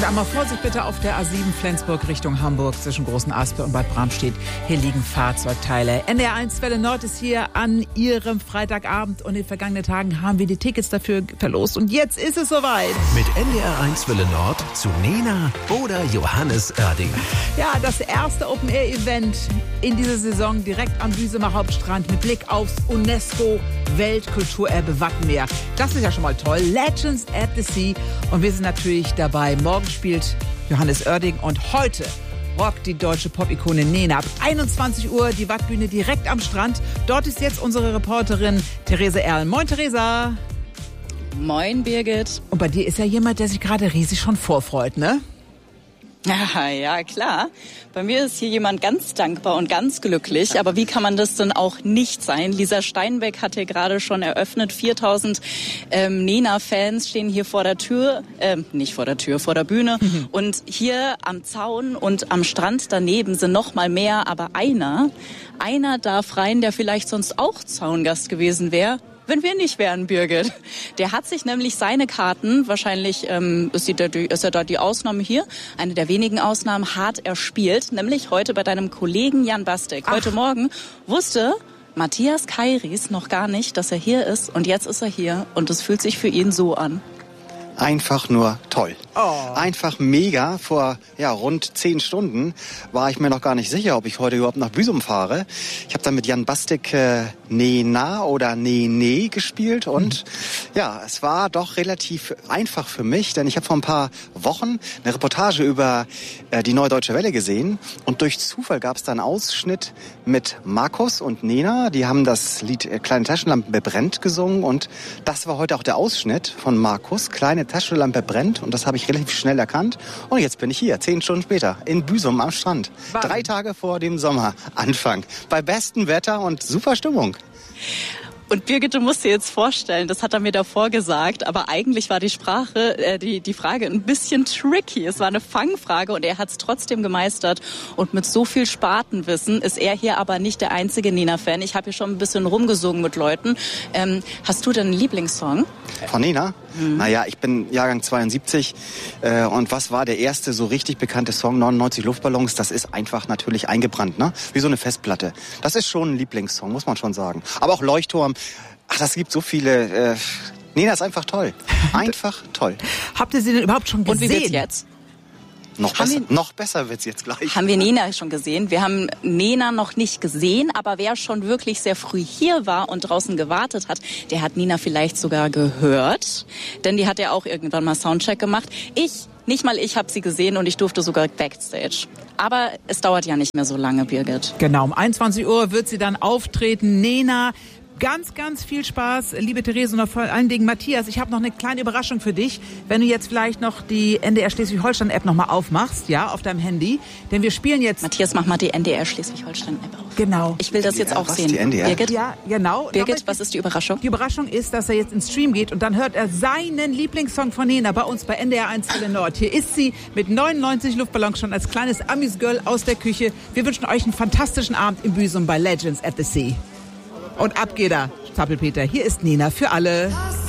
Einmal Vorsicht bitte auf der A7 Flensburg Richtung Hamburg zwischen Großen Aspe und Bad Bramstedt. Hier liegen Fahrzeugteile. NDR1 Welle Nord ist hier an Ihrem Freitagabend und in den vergangenen Tagen haben wir die Tickets dafür verlost. Und jetzt ist es soweit. Mit NDR1 Welle Nord zu Nena oder Johannes Oerding. Ja, das erste Open-Air-Event in dieser Saison direkt am Büsumer Hauptstrand mit Blick aufs UNESCO-Weltkulturerbe Wattenmeer. Das ist ja schon mal toll. Legends at the Sea. Und wir sind natürlich dabei. Morgen spielt Johannes Oerding und heute rockt die deutsche Pop-Ikone Nena. Ab 21 Uhr die Wattbühne direkt am Strand. Dort ist jetzt unsere Reporterin Therese Erl. Moin, Theresa. Moin, Birgit. Und bei dir ist ja jemand, der sich gerade riesig schon vorfreut, ne? Ja, klar. Bei mir ist hier jemand ganz dankbar und ganz glücklich. Aber wie kann man das denn auch nicht sein? Lisa Steinbeck hat hier gerade schon eröffnet. 4000 Nena-Fans stehen hier vor der Tür. Nicht vor der Tür, vor der Bühne. Und hier am Zaun und am Strand daneben sind noch mal mehr. Aber einer darf rein, der vielleicht sonst auch Zaungast gewesen wäre. Wenn wir nicht wären, Birgit. Der hat sich nämlich seine Karten, wahrscheinlich ist er da die Ausnahme hier, eine der wenigen Ausnahmen, hart erspielt. Nämlich heute bei deinem Kollegen Jan Bastek. Heute Morgen wusste Matthias Kairis noch gar nicht, dass er hier ist. Und jetzt ist er hier und es fühlt sich für ihn so an. Einfach nur toll. Einfach mega. Vor rund 10 Stunden war ich mir noch gar nicht sicher, ob ich heute überhaupt nach Büsum fahre. Ich habe dann mit Jan Bastek Nena oder Nene gespielt und es war doch relativ einfach für mich, denn ich habe vor ein paar Wochen eine Reportage über die Neue Deutsche Welle gesehen und durch Zufall gab es da einen Ausschnitt mit Markus und Nena. Die haben das Lied Kleine Taschenlampe brennt gesungen und das war heute auch der Ausschnitt von Markus. Kleine Taschenlampe brennt und das habe ich relativ schnell erkannt. Und jetzt bin ich hier, 10 Stunden später, in Büsum am Strand. 3 Tage vor dem Sommeranfang. Bei bestem Wetter und super Stimmung. Und Birgit, du musst dir jetzt vorstellen, das hat er mir davor gesagt, aber eigentlich war die Frage ein bisschen tricky. Es war eine Fangfrage und er hat es trotzdem gemeistert. Und mit so viel Spatenwissen ist er hier aber nicht der einzige Nena-Fan. Ich habe hier schon ein bisschen rumgesungen mit Leuten. Hast du denn einen Lieblingssong? Von Nena? Naja, ich bin Jahrgang 72 und was war der erste so richtig bekannte Song? 99 Luftballons, das ist einfach natürlich eingebrannt, ne? Wie so eine Festplatte. Das ist schon ein Lieblingssong, muss man schon sagen. Aber auch Leuchtturm, das gibt so viele. Nena ist einfach toll. Einfach toll. Habt ihr sie denn überhaupt schon gesehen? Und wie wird's jetzt? Noch besser wird's jetzt gleich. Haben wir Nena schon gesehen? Wir haben Nena noch nicht gesehen, aber wer schon wirklich sehr früh hier war und draußen gewartet hat, der hat Nena vielleicht sogar gehört. Denn die hat ja auch irgendwann mal Soundcheck gemacht. Nicht mal ich habe sie gesehen und ich durfte sogar Backstage. Aber es dauert ja nicht mehr so lange, Birgit. Genau, um 21 Uhr wird sie dann auftreten. Nena. Ganz, ganz viel Spaß, liebe Therese und vor allen Dingen Matthias. Ich habe noch eine kleine Überraschung für dich, wenn du jetzt vielleicht noch die NDR Schleswig-Holstein-App nochmal aufmachst, auf deinem Handy. Denn wir spielen jetzt... Matthias, mach mal die NDR Schleswig-Holstein-App auf. Genau. Ich will das jetzt auch sehen. Die NDR? Birgit? Ja, genau. Birgit, was ist die Überraschung? Die Überraschung ist, dass er jetzt ins Stream geht und dann hört er seinen Lieblingssong von Nena bei uns bei NDR1 Welle Nord. Hier ist sie mit 99 Luftballons schon als kleines Amis-Girl aus der Küche. Wir wünschen euch einen fantastischen Abend im Büsum bei Legends at the Sea. Und ab geht er, Zappelpeter. Hier ist Nena für alle.